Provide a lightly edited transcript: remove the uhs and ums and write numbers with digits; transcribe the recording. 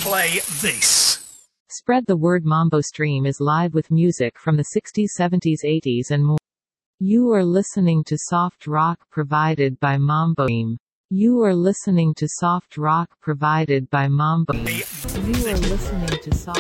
play this. Spread the word. Mambo Stream is live with music from the 60s, 70s, 80s and more. You are listening to soft rock provided by Mambo Stream. You are listening to soft rock provided by Mambo. You are listening to soft